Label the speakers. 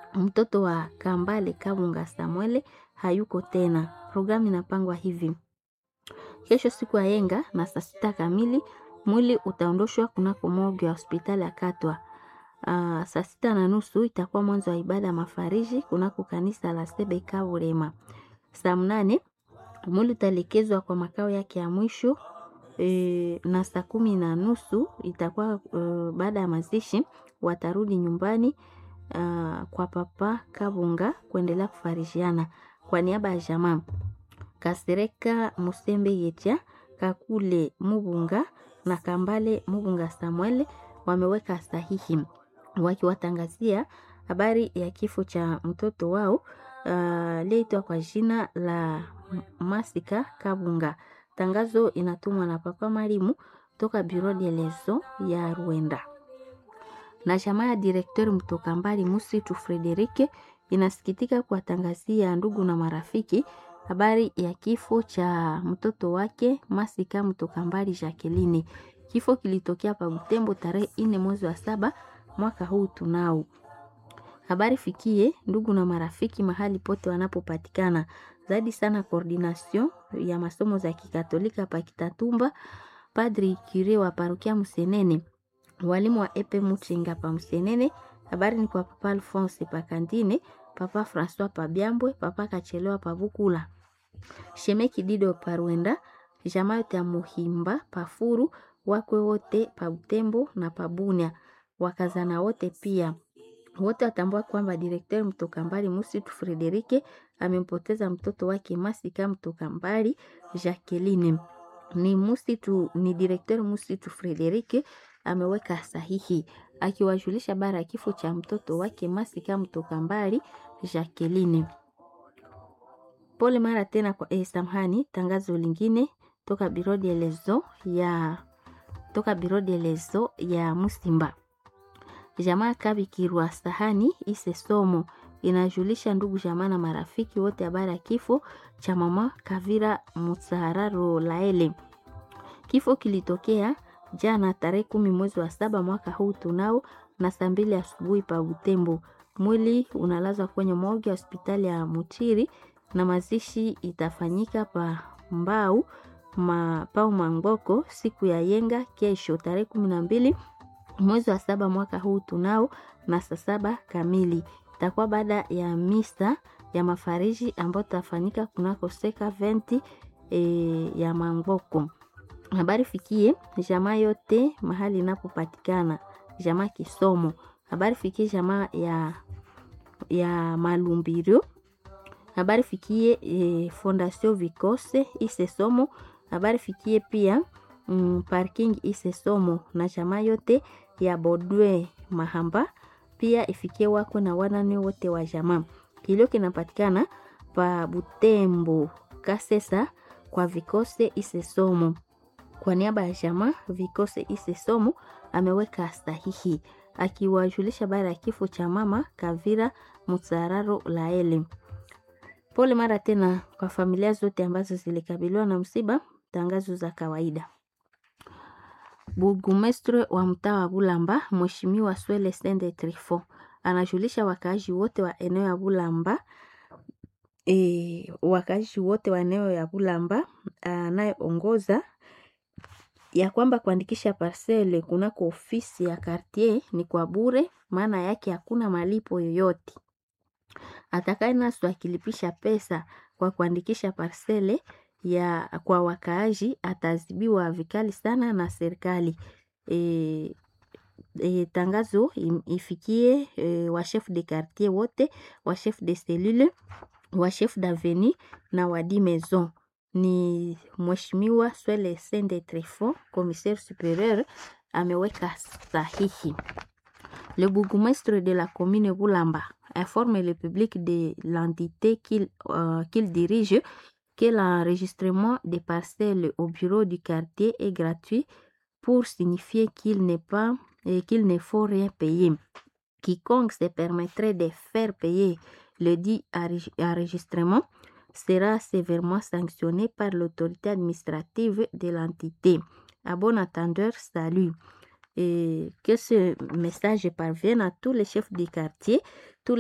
Speaker 1: mtoto wa Kambale Kabunga Samuele hayuko tena. Programu inapangwa hivi: kesho siku ya yenga na saa 6 kamili mwili utaondoshwa kunako morgue ya hospitali ya Katwa. Saa 6:30 itakuwa mwanzo wa ibada ya mafariji kunako kanisa la Sebeka Urema. Saa 8 mwili utaelekezwa kwa makao yake ya mwisho na saa 10:30 itakuwa baada ya mazishi watarudi nyumbani kwa papa Kabunga kuendelea kufarijiana. Kwa niaba ya jamaa Kasereka Musembe Yetia, Kakule Mubunga na Kambale Mubunga Samuel wameweka sahihi wakiwatangazia habari ya kifo cha mtoto wao aliyeitwa kwa jina la Masika Kabunga. Tangazo inatumwa na Papa Marimu toka Bureau de Lezo ya Rwanda. Na jamaa ya Directeur Mtokambali Musitu Frederike inasikitika kuwatangazia ndugu na marafiki habari ya kifo cha mtoto wake Masika Mtokambali Jacqueline. Kifo kilitokea pa Butembo tarehe 4 mwezi wa 7 mwaka huu tunao. Habari fikie ndugu na marafiki mahali pote wanapopatikana. Zaidi sana coordination ya masomo za Kikatolika pa Kitatumba, Padri Kire wa parokia Musenene, walimu wa Epe Muchinga pa Musenene. Habari ni kwa Papa Alphonse pa Kandine, Papa François pa Byambwe, Papa Kachelewa pa Bukula, Shemeki Dido pa Rwenda, jamaa yote ya Muhimba pa Furu, wakwe wote pa Butembo na pa Bunia, wakazana wote pia. Wote watambua kwamba Directeur Mtokambali Musitu Frederike amempoteza mtoto wake Masika Mtokambali Jacqueline. Ni Directeur Musitu Frederike ameweka sahihi akiwajulisha bara ya kifo cha mtoto wake Masika Mtokambali Jacqueline. Pole mara tena kwa samhani. Tangazo lingine toka Bureau de Lezo ya Musimba. Jamaa Kabikirwa Sahani ise somo inajulisha ndugu jamaa na marafiki wote habari ya kifo cha mama Kavira Mutsararo Laele. Kifo kilitokea jana tarehe 10 mwezi wa 7 mwaka huu tunao na saa 2 asubuhi pa Butembo. Mwili unalazwa kwenye morgue ya hospitali ya Muchiri na mazishi itafanyika pa Mbau Pau Mangoko siku ya yenga kesho tarehe 12 mwezi wa 7 mwaka huu tunao na saa 7 kamili. Itakuwa baada ya misa ya mafariji ambayo tafanyika kunako Seka 20 ya Mangoko. Habari fikie jamaa yote mahali inapopatikana. Jamaa Kisomo. Habari fikie jamaa ya Malumbirio. Habari fikie Fondation Vikose ise somo. Habari fikie pia parking ise somo na jamaa yote ya Bodwe Mahamba. Pia ifikie wako na wanane wote wa jamaa. Kilio kinapatikana pa Butembo Kasesa kwa Vikose ise somo. Kwa niaba ya jamaa Vikose ise somo ameweka sahihi akiwajulisha bara ya kifo cha mama Kavira Mutsararo Laele. Pole mara tena kwa familia zote ambazo zilikabiliwa na msiba. Tangazo za kawaida. Burgomestre wa mtaa wa Bulamba Mheshimiwa Swele Sende Trifo anajulisha wakaaji wote wa eneo ya Bulamba anayeongoza ya kwamba kuandikisha parcele kunako ofisi ya quartier ni kwa bure, maana yake hakuna malipo yoyote. Atakaye naso akilipisha pesa kwa kuandikisha parcele kwa wakaaji atazibiwa vikali sana na serikali. Tangazo ifikie wa chef de quartier wote, wa chef de cellule, wa chef d'avenue na wa di maison. Ni Mheshimiwa Swele Sende Trifo, commissaire supérieur, ameweka sahihi. Le bourgmestre de la commune Bulamba informe le public de l'entité qu'il dirige que l'enregistrement des parcelles au bureau du quartier est gratuit pour signifier qu'il ne faut rien payer. Quiconque se permettrait de faire payer le dit enregistrement sera sévèrement sanctionné par l'autorité administrative de l'entité. À bon entendeur, salut. Et que ce message parvienne à tous les chefs du quartier, tous